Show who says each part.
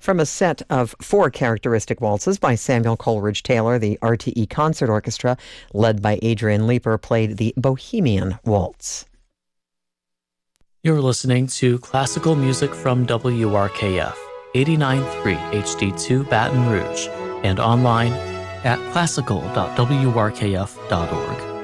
Speaker 1: From a set of 4 characteristic waltzes by Samuel Coleridge Taylor, the RTE Concert Orchestra, led by Adrian Leeper, played the Bohemian Waltz.
Speaker 2: You're listening to classical music from WRKF, 89.3 HD2 Baton Rouge, and online at classical.wrkf.org.